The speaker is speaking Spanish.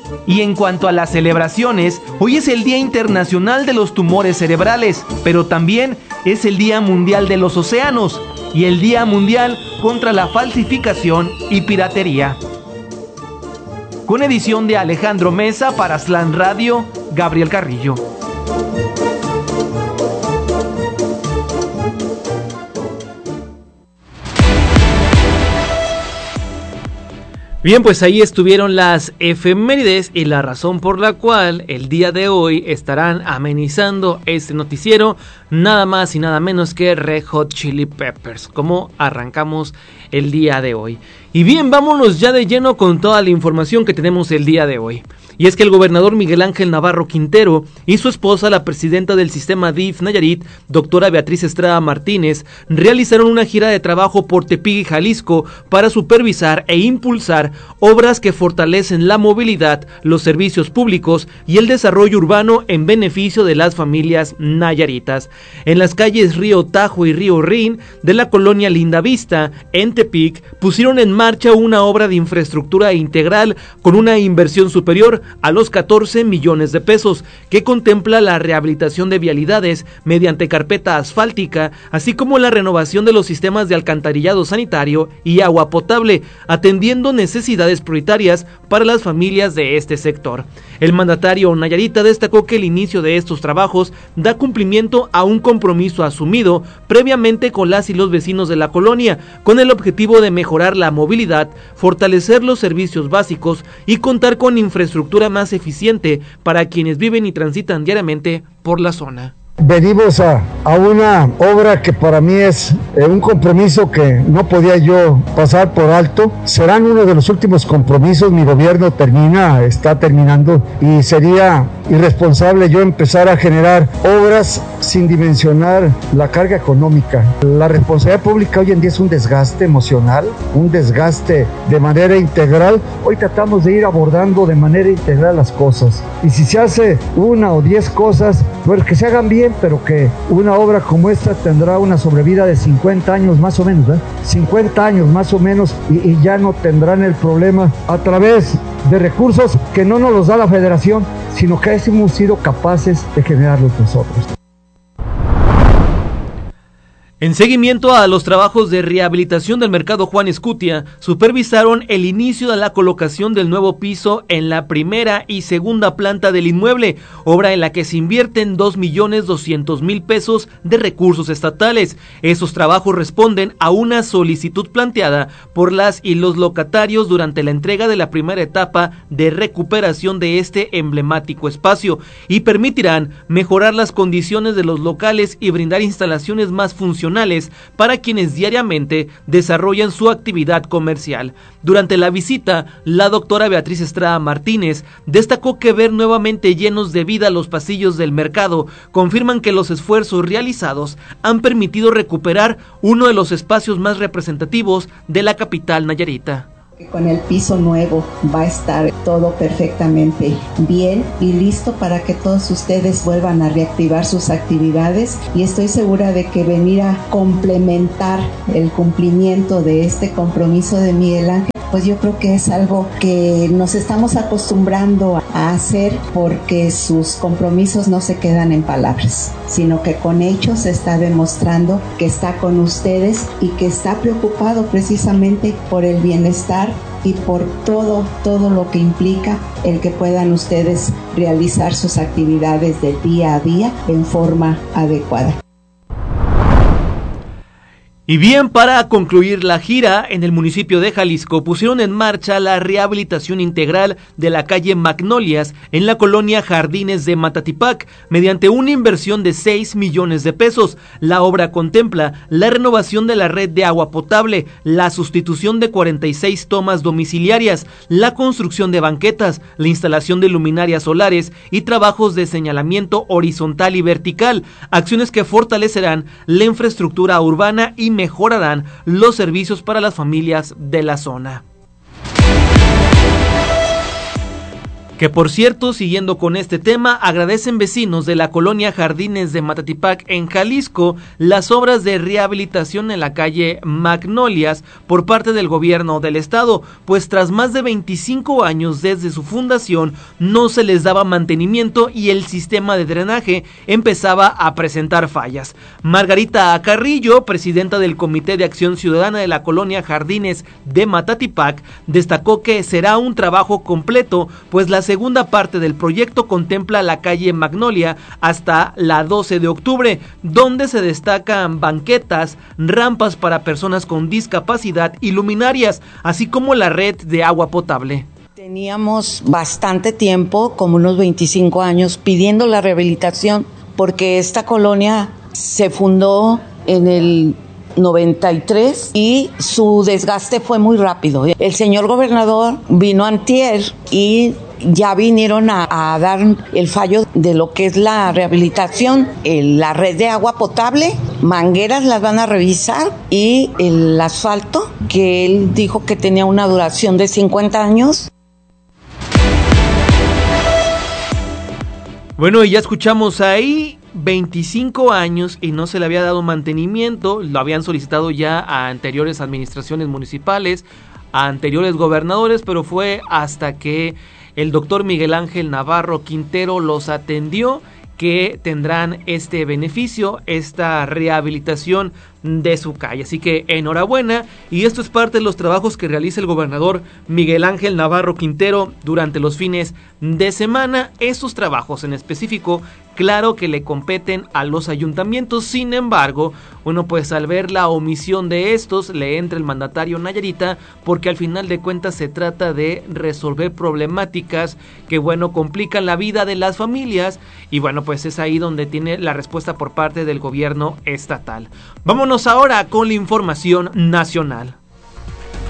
Y en cuanto a las celebraciones, hoy es el Día Internacional de los Tumores Cerebrales, pero también es el Día Mundial de los Océanos y el Día Mundial contra la Falsificación y Piratería. Con edición de Alejandro Mesa para Slant Radio, Gabriel Carrillo. Bien, pues ahí estuvieron las efemérides y la razón por la cual el día de hoy estarán amenizando este noticiero, nada más y nada menos que Red Hot Chili Peppers, como arrancamos el día de hoy. Y bien, vámonos ya de lleno con toda la información que tenemos el día de hoy. Y es que el gobernador Miguel Ángel Navarro Quintero y su esposa, la presidenta del sistema DIF Nayarit, doctora Beatriz Estrada Martínez, realizaron una gira de trabajo por Tepic y Jalisco para supervisar e impulsar obras que fortalecen la movilidad, los servicios públicos y el desarrollo urbano en beneficio de las familias nayaritas. En las calles Río Tajo y Río Rin de la colonia Lindavista, en Tepic, pusieron en marcha una obra de infraestructura integral con una inversión superior a los 14 millones de pesos, que contempla la rehabilitación de vialidades mediante carpeta asfáltica, así como la renovación de los sistemas de alcantarillado sanitario y agua potable, atendiendo necesidades prioritarias para las familias de este sector. El mandatario nayarita destacó que el inicio de estos trabajos da cumplimiento a un compromiso asumido previamente con las y los vecinos de la colonia, con el objetivo de mejorar la movilidad, fortalecer los servicios básicos y contar con infraestructura más eficiente para quienes viven y transitan diariamente por la zona. Venimos a una obra que para mí es un compromiso que no podía yo pasar por alto. Serán uno de los últimos compromisos, mi gobierno está terminando, y sería irresponsable yo empezar a generar obras sin dimensionar la carga económica. La responsabilidad pública hoy en día es un desgaste emocional, un desgaste de manera integral. Hoy tratamos de ir abordando de manera integral las cosas, y si se hace una o 10 cosas, pues que se hagan bien, pero que una obra como esta tendrá una sobrevida de 50 años más o menos, 50 años más o menos, y ya no tendrán el problema a través de recursos que no nos los da la federación, sino que hemos sido capaces de generarlos nosotros. En seguimiento a los trabajos de rehabilitación del mercado Juan Escutia, supervisaron el inicio de la colocación del nuevo piso en la primera y segunda planta del inmueble, obra en la que se invierten 2.200.000 pesos de recursos estatales. Esos trabajos responden a una solicitud planteada por las y los locatarios durante la entrega de la primera etapa de recuperación de este emblemático espacio y permitirán mejorar las condiciones de los locales y brindar instalaciones más funcionales para quienes diariamente desarrollan su actividad comercial. Durante la visita, la doctora Beatriz Estrada Martínez destacó que ver nuevamente llenos de vida los pasillos del mercado confirman que los esfuerzos realizados han permitido recuperar uno de los espacios más representativos de la capital nayarita. Con el piso nuevo va a estar todo perfectamente bien y listo para que todos ustedes vuelvan a reactivar sus actividades, y estoy segura de que venir a complementar el cumplimiento de este compromiso de Miguel Ángel, pues yo creo que es algo que nos estamos acostumbrando a hacer, porque sus compromisos no se quedan en palabras, sino que con hechos se está demostrando que está con ustedes y que está preocupado precisamente por el bienestar y por todo lo que implica el que puedan ustedes realizar sus actividades de día a día en forma adecuada. Y bien, para concluir la gira, en el municipio de Jalisco pusieron en marcha la rehabilitación integral de la calle Magnolias en la colonia Jardines de Matatipac mediante una inversión de 6 millones de pesos. La obra contempla la renovación de la red de agua potable, la sustitución de 46 tomas domiciliarias, la construcción de banquetas, la instalación de luminarias solares y trabajos de señalamiento horizontal y vertical, acciones que fortalecerán la infraestructura urbana y mejorarán los servicios para las familias de la zona. Que por cierto, siguiendo con este tema, agradecen vecinos de la colonia Jardines de Matatipac en Jalisco las obras de rehabilitación en la calle Magnolias por parte del gobierno del estado, pues tras más de 25 años desde su fundación no se les daba mantenimiento y el sistema de drenaje empezaba a presentar fallas. Margarita Carrillo, presidenta del Comité de Acción Ciudadana de la colonia Jardines de Matatipac, destacó que será un trabajo completo, pues la segunda parte del proyecto contempla la calle Magnolia hasta la 12 de octubre, donde se destacan banquetas, rampas para personas con discapacidad y luminarias, así como la red de agua potable. Teníamos bastante tiempo, como unos 25 años, pidiendo la rehabilitación, porque esta colonia se fundó en el 93 y su desgaste fue muy rápido. El señor gobernador vino antier y ya vinieron a dar el fallo de lo que es la rehabilitación, la red de agua potable, mangueras las van a revisar y el asfalto, que él dijo que tenía una duración de 50 años. Bueno, y ya escuchamos ahí 25 años y no se le había dado mantenimiento, lo habían solicitado ya a anteriores administraciones municipales, a anteriores gobernadores, pero fue hasta que el doctor Miguel Ángel Navarro Quintero los atendió que tendrán este beneficio, esta rehabilitación de su calle. Así que enhorabuena, y esto es parte de los trabajos que realiza el gobernador Miguel Ángel Navarro Quintero durante los fines de semana. Estos trabajos en específico, claro que le competen a los ayuntamientos, sin embargo, bueno, pues al ver la omisión de estos, le entra el mandatario Nayarita, porque al final de cuentas se trata de resolver problemáticas que, bueno, complican la vida de las familias, y bueno, pues es ahí donde tiene la respuesta por parte del gobierno estatal. Vámonos ahora con la información nacional.